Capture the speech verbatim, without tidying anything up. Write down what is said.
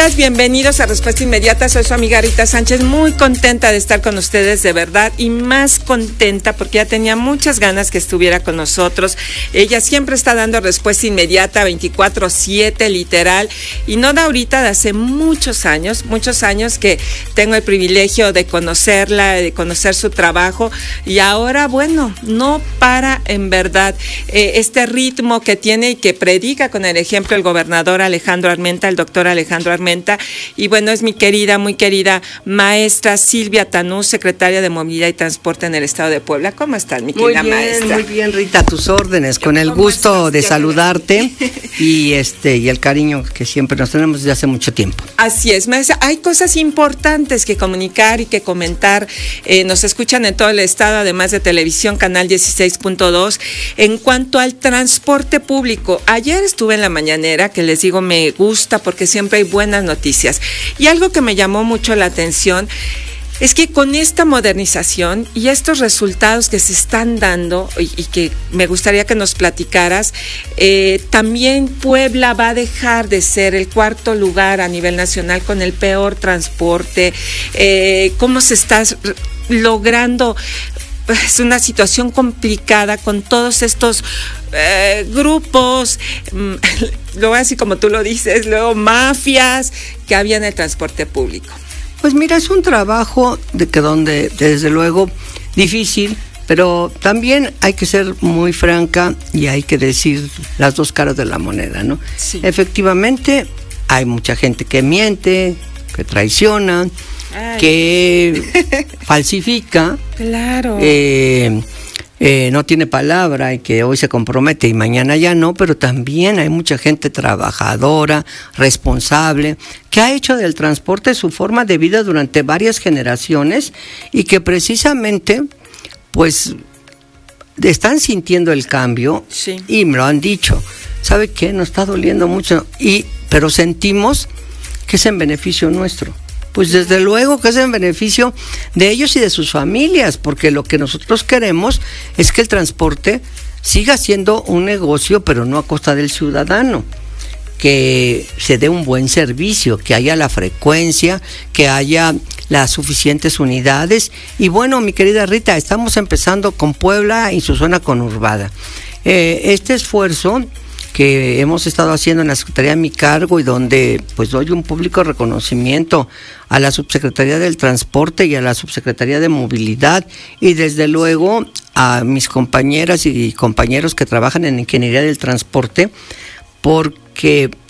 días, bienvenidos a Respuesta Inmediata. Soy su amiga Rita Sánchez, muy contenta de estar con ustedes, de verdad, y más contenta porque ya tenía muchas ganas que estuviera con nosotros. Ella siempre está dando respuesta inmediata, veinticuatro siete, literal, y no de ahorita, de hace muchos años, muchos años que tengo el privilegio de conocerla, de conocer su trabajo, y ahora, bueno, no para en verdad eh, este ritmo que tiene y que predica con el ejemplo el gobernador Alejandro Armenta, el doctor Alejandro Armenta, y bueno, es mi querida, muy querida maestra Silvia Tanús, secretaria de Movilidad y Transporte en el Estado de Puebla. ¿Cómo estás, mi querida muy bien, maestra? Muy bien, Rita, a tus órdenes, con el gusto de saludarte y este y el cariño que siempre nos tenemos desde hace mucho tiempo. Así es, maestra. Hay cosas importantes que comunicar y que comentar. Eh, nos escuchan en todo el estado, además de televisión, canal dieciséis punto dos. En cuanto al transporte público, ayer estuve en la mañanera, que les digo me gusta porque siempre hay buenas noticias. Y algo que me llamó mucho la atención es que con esta modernización y estos resultados que se están dando y, y que me gustaría que nos platicaras, eh, también Puebla va a dejar de ser el cuarto lugar a nivel nacional con el peor transporte. Eh, ¿Cómo se está logrando? Es una situación complicada con todos estos eh, grupos, luego así como tú lo dices, luego mafias que había en el transporte público. Pues mira, es un trabajo de que donde, desde luego, difícil, pero también hay que ser muy franca y hay que decir las dos caras de la moneda, ¿no? Sí. Efectivamente, hay mucha gente que miente, que traiciona, Ay. que falsifica, claro, eh, eh, no tiene palabra y que hoy se compromete y mañana ya no, pero también hay mucha gente trabajadora, responsable, que ha hecho del transporte su forma de vida durante varias generaciones y que precisamente, pues, están sintiendo el cambio, sí. Y me lo han dicho. ¿Sabe qué? Nos está doliendo mucho, y pero sentimos que es en beneficio nuestro. Pues desde luego que es en beneficio de ellos y de sus familias, porque lo que nosotros queremos es que el transporte siga siendo un negocio, pero no a costa del ciudadano, que se dé un buen servicio, que haya la frecuencia, que haya las suficientes unidades. Y bueno, mi querida Rita, estamos empezando con Puebla y su zona conurbada. Eh, este esfuerzo que hemos estado haciendo en la Secretaría a mi cargo y donde pues doy un público reconocimiento a la Subsecretaría del Transporte y a la Subsecretaría de Movilidad y desde luego a mis compañeras y compañeros que trabajan en Ingeniería del Transporte, porque